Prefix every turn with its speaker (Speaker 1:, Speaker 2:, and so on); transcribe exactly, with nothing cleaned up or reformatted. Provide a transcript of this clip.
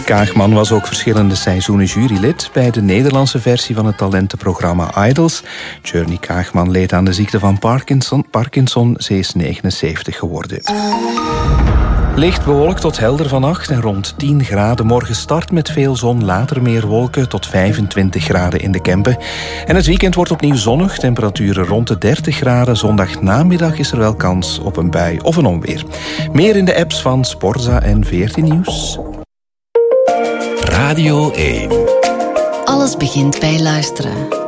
Speaker 1: Kaagman was ook verschillende seizoenen jurylid bij de Nederlandse versie van het talentenprogramma Idols. Journey Kaagman leed aan de ziekte van Parkinson. Parkinson, ze is negenenzeventig geworden. Licht bewolkt tot helder vannacht en rond tien graden. Morgen start met veel zon, later meer wolken tot vijfentwintig graden in de Kempen. En het weekend wordt opnieuw zonnig, temperaturen rond de dertig graden. Zondag namiddag is er wel kans op een bui of een onweer. Meer in de apps van Sporza en veertien Nieuws.
Speaker 2: Radio één.
Speaker 3: Alles begint bij luisteren.